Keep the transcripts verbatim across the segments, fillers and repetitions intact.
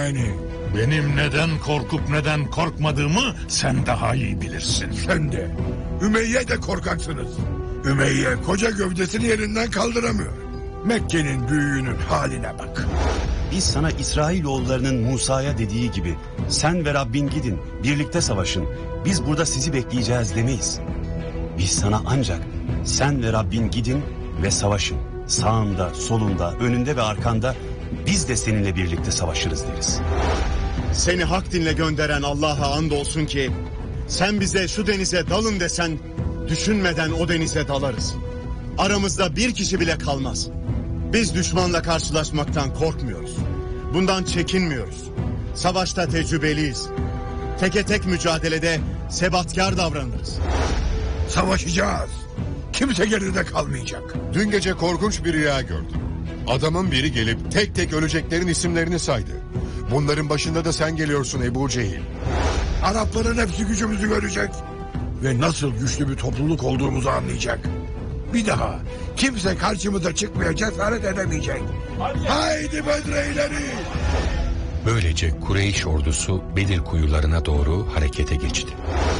yani? Benim neden korkup neden korkmadığımı sen daha iyi bilirsin. Sen de. Ümeyye de korkaksınız. Ümeyye koca gövdesini yerinden kaldıramıyor. Mekke'nin büyüğünün haline bak. Biz sana İsrailoğullarının Musa'ya dediği gibi sen ve Rabbin gidin, birlikte savaşın. Biz burada sizi bekleyeceğiz demeyiz. Biz sana ancak sen ve Rabbin gidin ve savaşın. Sağında, solunda, önünde ve arkanda biz de seninle birlikte savaşırız deriz. Seni hak dinle gönderen Allah'a andolsun ki sen bize şu denize dalın desen düşünmeden o denize dalarız. Aramızda bir kişi bile kalmaz. Biz düşmanla karşılaşmaktan korkmuyoruz. Bundan çekinmiyoruz. Savaşta tecrübeliyiz. Teke tek mücadelede sebatkar davranırız. Savaşacağız. Kimse geride kalmayacak. Dün gece korkunç bir rüya gördüm. Adamın biri gelip tek tek öleceklerin isimlerini saydı. Bunların başında da sen geliyorsun Ebu Cehil. Arapların hepsi gücümüzü görecek. Ve nasıl güçlü bir topluluk olduğumuzu anlayacak. Bir daha kimse karşımıza çıkmaya cesaret edemeyecek. Hadi. Haydi Bedre ileri! Böylece Kureyş ordusu Bedir kuyularına doğru harekete geçti.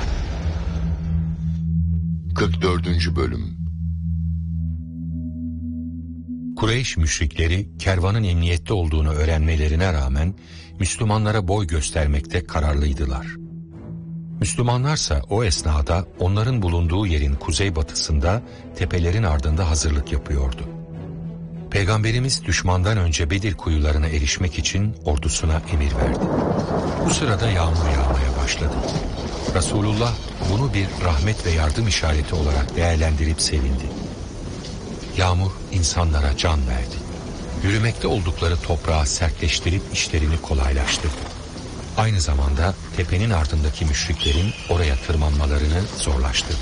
kırk dördüncü Bölüm. Kureyş müşrikleri kervanın emniyette olduğunu öğrenmelerine rağmen Müslümanlara boy göstermekte kararlıydılar. Müslümanlarsa o esnada onların bulunduğu yerin kuzeybatısında tepelerin ardında hazırlık yapıyordu. Peygamberimiz düşmandan önce Bedir kuyularına erişmek için ordusuna emir verdi. Bu sırada yağmur yağmaya başladı. Resulullah bunu bir rahmet ve yardım işareti olarak değerlendirip sevindi. Yağmur insanlara can verdi. Yürümekte oldukları toprağı sertleştirip işlerini kolaylaştırdı. Aynı zamanda tepenin ardındaki müşriklerin oraya tırmanmalarını zorlaştırdı.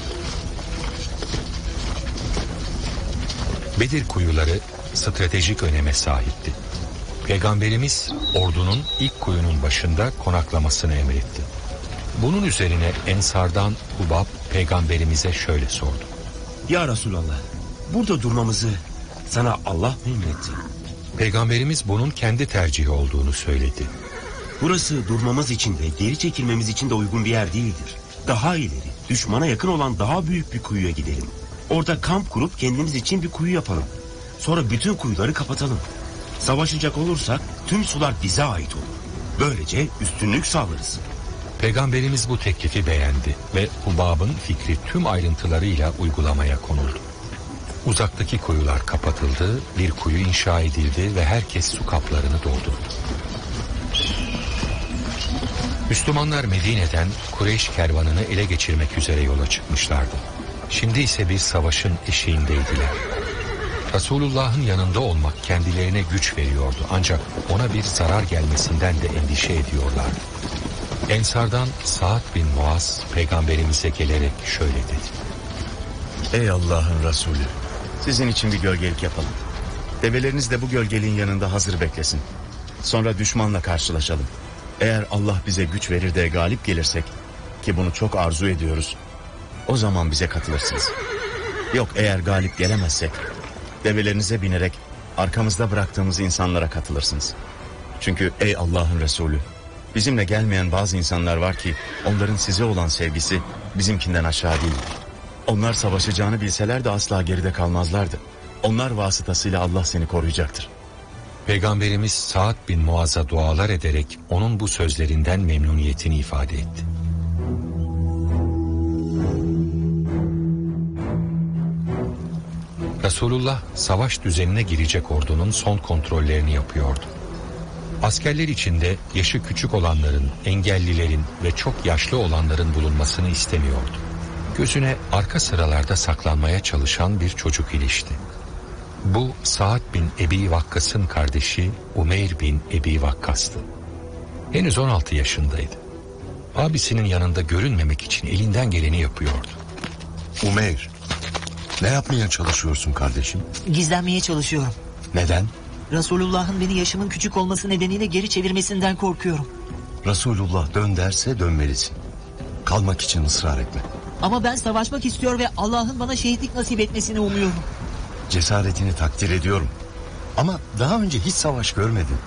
Bedir kuyuları stratejik öneme sahipti. Peygamberimiz ordunun ilk kuyunun başında konaklamasını emretti. Bunun üzerine Ensar'dan Hubab Peygamberimize şöyle sordu. Ya Resulallah, burada durmamızı sana Allah mı emretti? Peygamberimiz bunun kendi tercihi olduğunu söyledi. Burası durmamız için de geri çekilmemiz için de uygun bir yer değildir. Daha ileri, düşmana yakın olan daha büyük bir kuyuya gidelim. Orada kamp kurup kendimiz için bir kuyu yapalım. Sonra bütün kuyuları kapatalım. Savaşacak olursak tüm sular bize ait olur. Böylece üstünlük sağlarız. Peygamberimiz bu teklifi beğendi ve Hubab'ın fikri tüm ayrıntılarıyla uygulamaya konuldu. Uzaktaki kuyular kapatıldı, bir kuyu inşa edildi ve herkes su kaplarını doldurdu. Müslümanlar Medine'den Kureyş kervanını ele geçirmek üzere yola çıkmışlardı. Şimdi ise bir savaşın eşiğindeydiler. Resulullah'ın yanında olmak kendilerine güç veriyordu, ancak ona bir zarar gelmesinden de endişe ediyorlardı. Ensardan Sa'd bin Muaz Peygamberimize gelerek şöyle dedi. Ey Allah'ın Resulü, sizin için bir gölgelik yapalım. Develeriniz de bu gölgeliğin yanında hazır beklesin. Sonra düşmanla karşılaşalım. Eğer Allah bize güç verir de galip gelirsek, ki bunu çok arzu ediyoruz, o zaman bize katılırsınız. Yok, eğer galip gelemezsek develerinize binerek arkamızda bıraktığımız insanlara katılırsınız. Çünkü ey Allah'ın Resulü, bizimle gelmeyen bazı insanlar var ki onların size olan sevgisi bizimkinden aşağı değildir. Onlar savaşacağını bilseler de asla geride kalmazlardı. Onlar vasıtasıyla Allah seni koruyacaktır. Peygamberimiz Sa'd bin Muaz'a dualar ederek onun bu sözlerinden memnuniyetini ifade etti. Resulullah savaş düzenine girecek ordunun son kontrollerini yapıyordu. Askerler içinde yaşı küçük olanların, engellilerin ve çok yaşlı olanların bulunmasını istemiyordu. Gözüne arka sıralarda saklanmaya çalışan bir çocuk ilişti. Bu Sa'd bin Ebi Vakkas'ın kardeşi Umeyr bin Ebi Vakkas'tı. Henüz on altı yaşındaydı. Abisinin yanında görünmemek için elinden geleni yapıyordu. Umeyr, ne yapmaya çalışıyorsun kardeşim? Gizlenmeye çalışıyorum. Neden? Resulullah'ın beni yaşımın küçük olması nedeniyle geri çevirmesinden korkuyorum. Resulullah dön derse dönmelisin. Kalmak için ısrar etme. Ama ben savaşmak istiyor ve Allah'ın bana şehitlik nasip etmesini umuyorum. Cesaretini takdir ediyorum. Ama daha önce hiç savaş görmedin.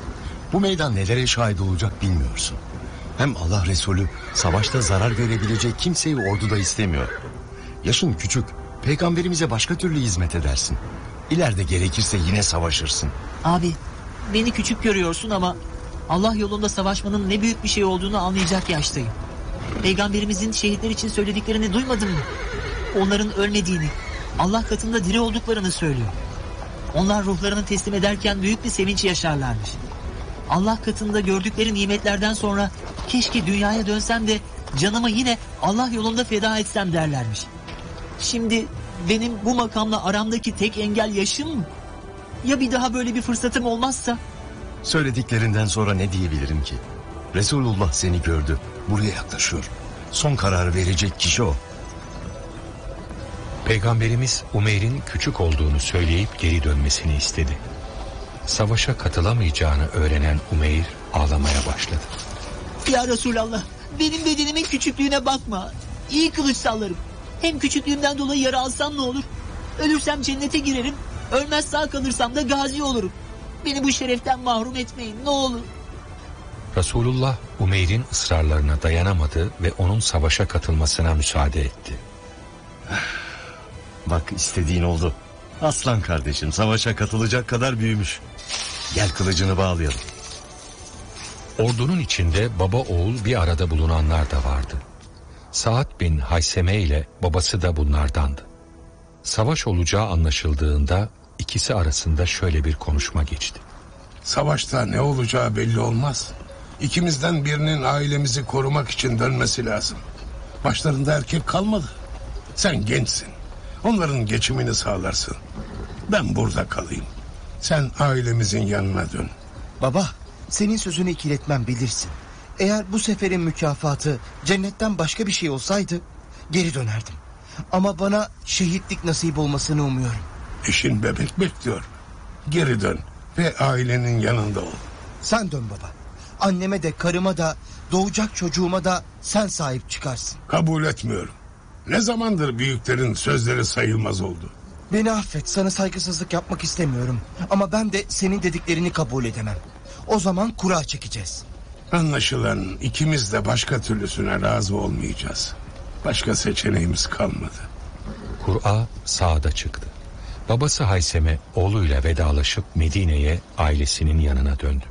Bu meydan nelere şahit olacak bilmiyorsun. Hem Allah Resulü savaşta zarar görebilecek kimseyi orduda istemiyor. Yaşın küçük, peygamberimize başka türlü hizmet edersin. İleride gerekirse yine savaşırsın. Abi, beni küçük görüyorsun ama Allah yolunda savaşmanın ne büyük bir şey olduğunu anlayacak yaştayım. Peygamberimizin şehitler için söylediklerini duymadın mı? Onların ölmediğini, Allah katında diri olduklarını söylüyor. Onlar ruhlarını teslim ederken büyük bir sevinç yaşarlarmış. Allah katında gördükleri nimetlerden sonra keşke dünyaya dönsem de canımı yine Allah yolunda feda etsem derlermiş. Şimdi benim bu makamla aramdaki tek engel yaşım mı? Ya bir daha böyle bir fırsatım olmazsa? Söylediklerinden sonra ne diyebilirim ki? Resulullah seni gördü, buraya yaklaşıyor. Son kararı verecek kişi o. Peygamberimiz Umeyr'in küçük olduğunu söyleyip geri dönmesini istedi. Savaşa katılamayacağını öğrenen Umeyr ağlamaya başladı. Ya Resulallah, benim bedenimin küçüklüğüne bakma. İyi kılıç sallarım. Hem küçüklüğümden dolayı yara alsam ne olur? Ölürsem cennete girerim. Ölmez sağ kalırsam da gazi olurum. Beni bu şereften mahrum etmeyin ne olur. Resulullah Umeyr'in ısrarlarına dayanamadı ve onun savaşa katılmasına müsaade etti. Bak istediğin oldu. Aslan kardeşim savaşa katılacak kadar büyümüş. Gel kılıcını bağlayalım. Ordunun içinde baba oğul bir arada bulunanlar da vardı. Sa'd bin Hayseme ile babası da bunlardandı. Savaş olacağı anlaşıldığında ikisi arasında şöyle bir konuşma geçti. Savaşta ne olacağı belli olmaz. İkimizden birinin ailemizi korumak için dönmesi lazım. Başlarında erkek kalmadı. Sen gençsin. Onların geçimini sağlarsın. Ben burada kalayım. Sen ailemizin yanına dön. Baba, senin sözünü ikiletmem bilirsin. Eğer bu seferin mükafatı cennetten başka bir şey olsaydı geri dönerdim. Ama bana şehitlik nasip olmasını umuyorum. Eşin bebek bekliyor. Geri dön ve ailenin yanında ol. Sen dön baba. Anneme de karıma da doğacak çocuğuma da sen sahip çıkarsın. Kabul etmiyorum. Ne zamandır büyüklerin sözleri sayılmaz oldu. Beni affet, sana saygısızlık yapmak istemiyorum. Ama ben de senin dediklerini kabul edemem. O zaman kura çekeceğiz. Anlaşılan ikimiz de başka türlüsüne razı olmayacağız. Başka seçeneğimiz kalmadı. Kur'a Sa'd'a çıktı. Babası Hayseme oğluyla vedalaşıp Medine'ye ailesinin yanına döndü.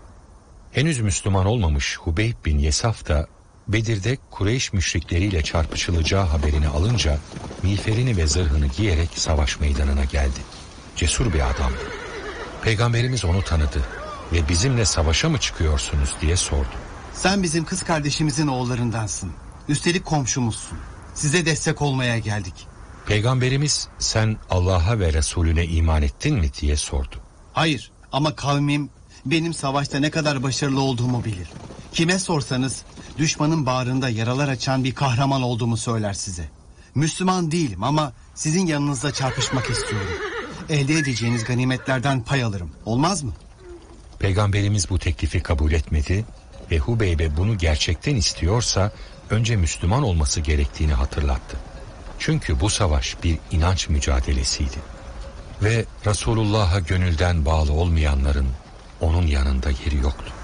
Henüz Müslüman olmamış Hubeyb bin Yesaf da Bedir'de Kureyş müşrikleriyle çarpışılacağı haberini alınca miğferini ve zırhını giyerek savaş meydanına geldi. Cesur bir adamdı. Peygamberimiz onu tanıdı ve bizimle savaşa mı çıkıyorsunuz diye sordu. Sen bizim kız kardeşimizin oğullarındansın. Üstelik komşumuzsun. Size destek olmaya geldik. Peygamberimiz sen Allah'a ve Resulüne iman ettin mi diye sordu. Hayır ama kavmim benim savaşta ne kadar başarılı olduğumu bilir. Kime sorsanız düşmanın bağrında yaralar açan bir kahraman olduğumu söyler size. Müslüman değilim ama sizin yanınızda çarpışmak istiyorum. Elde edeceğiniz ganimetlerden pay alırım. Olmaz mı? Peygamberimiz bu teklifi kabul etmedi ve Hubeyb'e bunu gerçekten istiyorsa önce Müslüman olması gerektiğini hatırlattı. Çünkü bu savaş bir inanç mücadelesiydi. Ve Resulullah'a gönülden bağlı olmayanların onun yanında yeri yoktu.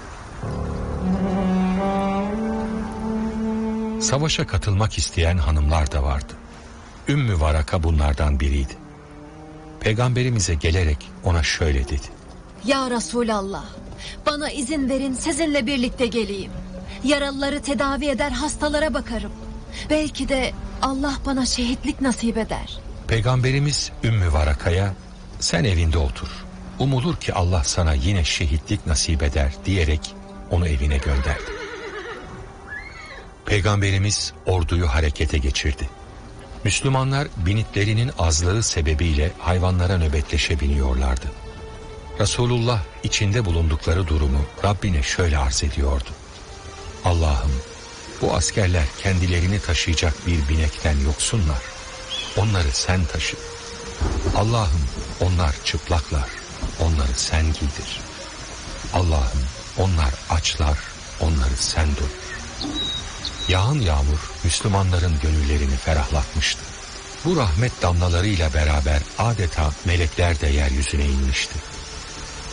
Savaşa katılmak isteyen hanımlar da vardı. Ümmü Varaka bunlardan biriydi. Peygamberimize gelerek ona şöyle dedi. Ya Resulallah, bana izin verin sizinle birlikte geleyim. Yaralıları tedavi eder, hastalara bakarım. Belki de Allah bana şehitlik nasip eder. Peygamberimiz Ümmü Varaka'ya sen evinde otur. Umulur ki Allah sana yine şehitlik nasip eder diyerek onu evine gönderdi. Peygamberimiz orduyu harekete geçirdi. Müslümanlar binitlerinin azlığı sebebiyle hayvanlara nöbetleşe biniyorlardı. Resulullah içinde bulundukları durumu Rabbine şöyle arz ediyordu. Allah'ım, bu askerler kendilerini taşıyacak bir binekten yoksunlar. Onları sen taşı. Allah'ım, onlar çıplaklar. Onları sen giydir. Allah'ım, onlar açlar. Onları sen doyur. Yağan yağmur Müslümanların gönüllerini ferahlatmıştı. Bu rahmet damlalarıyla beraber adeta melekler de yeryüzüne inmişti.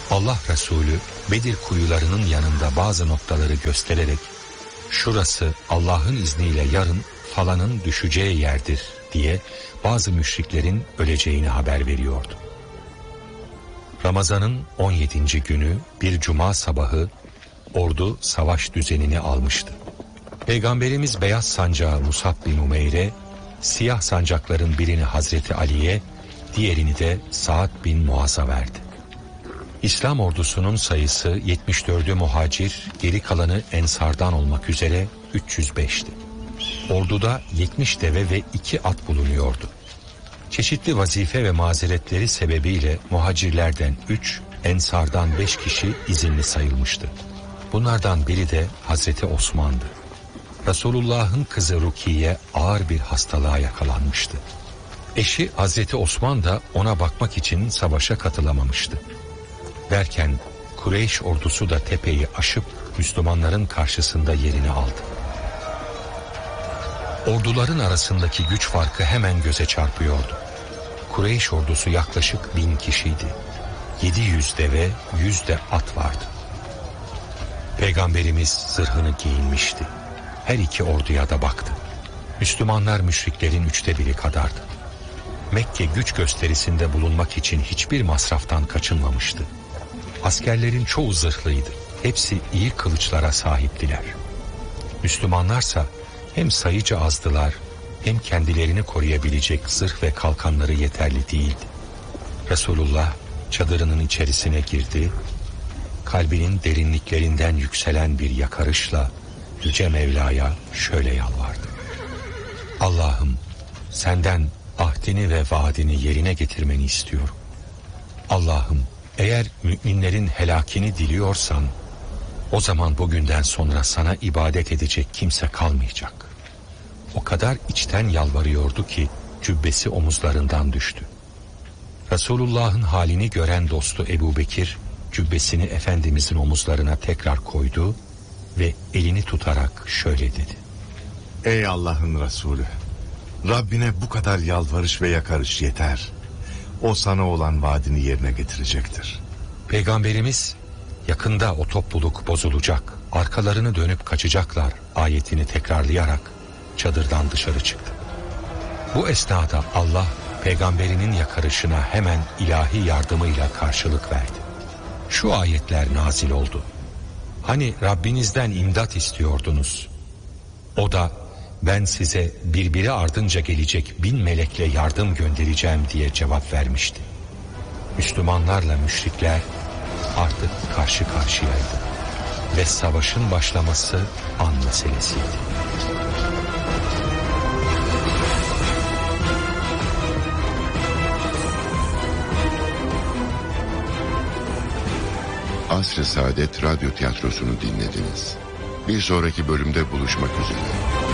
Allah Resulü Bedir kuyularının yanında bazı noktaları göstererek şurası Allah'ın izniyle yarın falanın düşeceği yerdir diye bazı müşriklerin öleceğini haber veriyordu. Ramazan'ın on yedinci günü bir cuma sabahı ordu savaş düzenini almıştı. Peygamberimiz beyaz sancağı Musab bin Umeyr'e, siyah sancakların birini Hazreti Ali'ye, diğerini de Sa'd bin Muaz'a verdi. İslam ordusunun sayısı yetmiş dördü muhacir, geri kalanı ensardan olmak üzere üç yüz beşti. Orduda yetmiş deve ve iki at bulunuyordu. Çeşitli vazife ve mazeretleri sebebiyle muhacirlerden üç, ensardan beş kişi izinli sayılmıştı. Bunlardan biri de Hazreti Osman'dı. Resulullah'ın kızı Rukiye ağır bir hastalığa yakalanmıştı. Eşi Hazreti Osman da ona bakmak için savaşa katılamamıştı. Derken Kureyş ordusu da tepeyi aşıp Müslümanların karşısında yerini aldı. Orduların arasındaki güç farkı hemen göze çarpıyordu. Kureyş ordusu yaklaşık bin kişiydi. Yedi yüz deve, yüz de at vardı. Peygamberimiz zırhını giyinmişti. Her iki orduya da baktı. Müslümanlar müşriklerin üçte biri kadardı. Mekke güç gösterisinde bulunmak için hiçbir masraftan kaçınmamıştı. Askerlerin çoğu zırhlıydı. Hepsi iyi kılıçlara sahiptiler. Müslümanlarsa hem sayıca azdılar, hem kendilerini koruyabilecek zırh ve kalkanları yeterli değildi. Resulullah çadırının içerisine girdi, kalbinin derinliklerinden yükselen bir yakarışla Yüce Mevla'ya şöyle yalvardı. Allah'ım, senden ahdini ve vaadini yerine getirmeni istiyorum. Allah'ım, eğer müminlerin helakini diliyorsan, o zaman bugünden sonra sana ibadet edecek kimse kalmayacak. O kadar içten yalvarıyordu ki cübbesi omuzlarından düştü. Resulullah'ın halini gören dostu Ebubekir cübbesini Efendimizin omuzlarına tekrar koydu ve elini tutarak şöyle dedi. Ey Allah'ın Resulü, Rabbine bu kadar yalvarış ve yakarış yeter. O sana olan vaadini yerine getirecektir. Peygamberimiz yakında o topluluk bozulacak, arkalarını dönüp kaçacaklar ayetini tekrarlayarak çadırdan dışarı çıktı. Bu esnada Allah peygamberinin yakarışına hemen ilahi yardımıyla karşılık verdi. Şu ayetler nazil oldu. Hani Rabbinizden imdat istiyordunuz. O da ben size birbiri ardınca gelecek bin melekle yardım göndereceğim diye cevap vermişti. Müslümanlarla müşrikler artık karşı karşıyaydı ve savaşın başlaması an meselesiydi. Asr-ı Saadet Radyo Tiyatrosu'nu dinlediniz. Bir sonraki bölümde buluşmak üzere.